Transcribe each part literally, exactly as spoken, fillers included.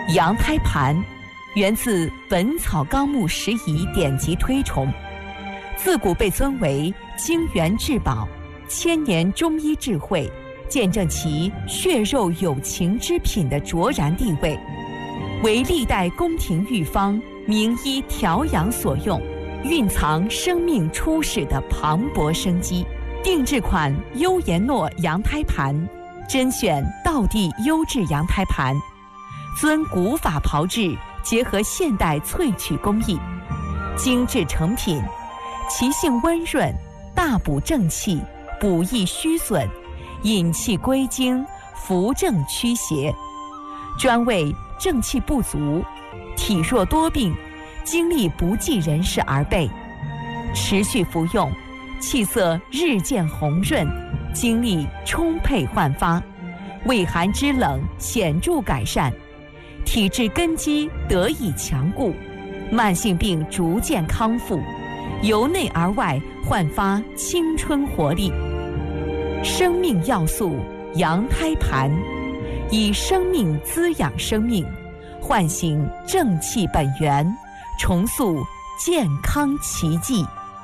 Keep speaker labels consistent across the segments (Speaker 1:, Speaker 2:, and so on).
Speaker 1: 羊胎盘源自《本草纲目拾遗》典籍推崇，自古被尊为精元至宝、千年中医智慧，见证其血肉有情之品的卓然地位，为历代宫廷御方、名医调养所用，蕴藏生命初始的磅礴生机。定制款优颜诺羊胎盘，甄选道地优质羊胎盘，遵古法炮制，结合现代萃取工艺，精致成品，其性温润，大补正气，补益虚损，引气归经，扶正驱邪，专为正气不足、体弱多病、精力不济人士而备。持续服用，气色日渐红润，精力充沛焕发，胃寒肢冷显著改善，体质根基得以强固，慢性病逐渐康复，由内而外焕发青春活力。生命要素羊胎盘，以生命滋养生命，唤醒正气本源，重塑健康奇迹。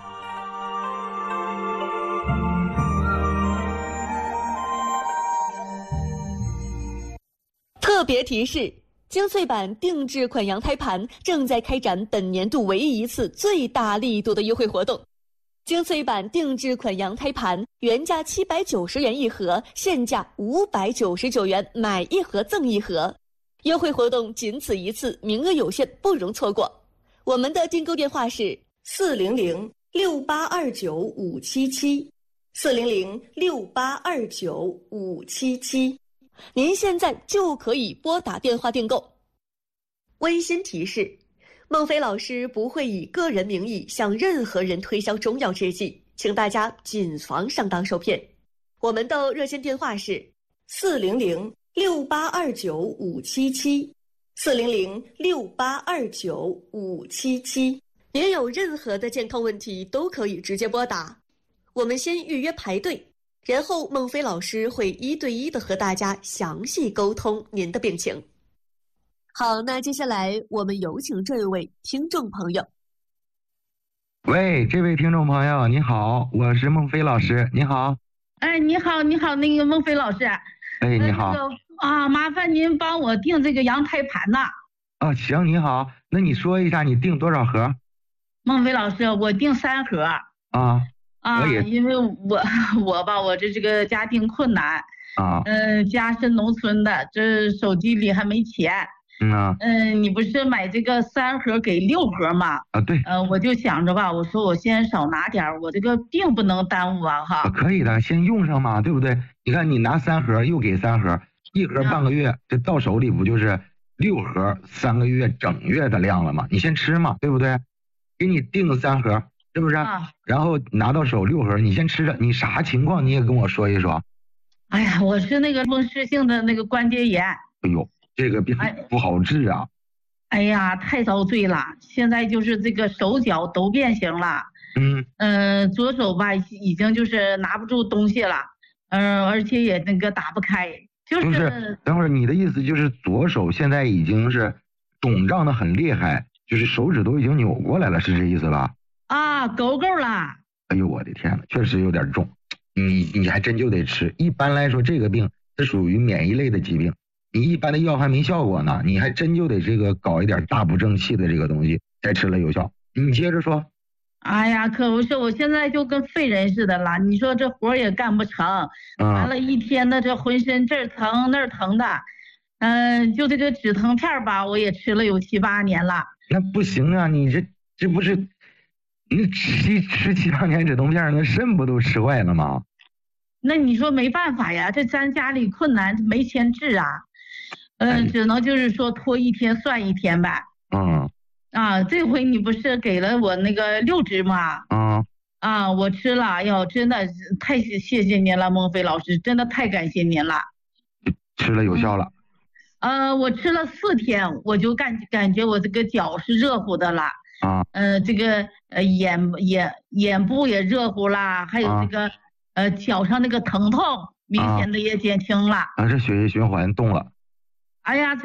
Speaker 2: 特别提示：精粹版定制款羊胎盘正在开展本年度唯一一次最大力度的优惠活动。精粹版定制款羊胎盘原价七百九十元一盒，现价五百九十九元，买一盒赠一盒。优惠活动仅此一次，名额有限，不容错过。我们的订购电话是四零零六八二九五七七，四零零六八二九五七七。您现在就可以拨打电话订购。温馨提示：孟非老师不会以个人名义向任何人推销中药制剂，请大家谨防上当受骗。我们的热线电话是四零零六八二九五七七，四零零六八二九五七七。您有任何的健康问题都可以直接拨打，我们先预约排队。然后孟非老师会一对一的和大家详细沟通您的病情。好，那接下来我们有请这位听众朋友。
Speaker 3: 喂，这位听众朋友你好，我是孟非老师，你好。
Speaker 4: 哎，你好，你好，那个孟非老师。
Speaker 3: 哎，你好。
Speaker 4: 呃那个、啊，麻烦您帮我订这个羊胎盘呐。
Speaker 3: 啊，行，你好，那你说一下你订多少盒？
Speaker 4: 孟非老师，我订三盒。
Speaker 3: 啊。
Speaker 4: 啊，因为我我吧，我这这个家庭困难
Speaker 3: 啊，
Speaker 4: 嗯、呃，家是农村的，这手机里还没钱。
Speaker 3: 嗯啊，
Speaker 4: 嗯，你不是买这个三盒给六盒吗？
Speaker 3: 啊，对。
Speaker 4: 呃，我就想着吧，我说我先少拿点，我这个病不能耽误啊，哈。
Speaker 3: 啊，可以的，先用上嘛，对不对？你看你拿三盒又给三盒，一盒半个月，啊、这到手里不就是六盒三个月整月的量了吗？你先吃嘛，对不对？给你订三盒。是不是？啊，然后拿到手六盒，你先吃着，你啥情况你也跟我说一说。
Speaker 4: 哎呀，我是那个风湿性的那个关节炎。
Speaker 3: 哎呦，这个病不好治啊。
Speaker 4: 哎呀，太遭罪了！现在就是这个手脚都变形了。
Speaker 3: 嗯
Speaker 4: 嗯、呃，左手吧已经就是拿不住东西了，嗯、呃，而且也那个打不开。就是、
Speaker 3: 就是、等会儿你的意思就是左手现在已经是肿胀的很厉害，就是手指都已经扭过来了，是这意思吧？
Speaker 4: 啊，够够了！
Speaker 3: 哎呦，我的天呐，确实有点重，你你还真就得吃。一般来说，这个病它属于免疫类的疾病，你一般的药还没效果呢，你还真就得这个搞一点大补正气的这个东西，才吃了有效。你接着说。
Speaker 4: 哎呀，可不是，我现在就跟废人似的了。你说这活也干不成，
Speaker 3: 嗯、
Speaker 4: 完了一天的这浑身这儿疼那儿疼的，嗯、呃，就这个止疼片吧，我也吃了有七八年了。
Speaker 3: 那不行啊，你这这不是。你吃吃七八年止痛片，那肾不都吃坏了吗？
Speaker 4: 那你说没办法呀，这咱家里困难，没钱治啊，嗯、呃，只能就是说拖一天算一天呗。
Speaker 3: 嗯。
Speaker 4: 啊，这回你不是给了我那个六支吗？
Speaker 3: 嗯。
Speaker 4: 啊，我吃了，哎呦，真的太谢谢您了，孟非老师，真的太感谢您了。
Speaker 3: 吃了有效了。
Speaker 4: 嗯、呃，我吃了四天，我就感感觉我这个脚是热乎的了。
Speaker 3: 啊，
Speaker 4: 呃，这个呃眼眼眼部也热乎啦，还有这个、啊、呃脚上那个疼痛明显的也减轻了。
Speaker 3: 啊，这血液循环动了。
Speaker 4: 哎呀。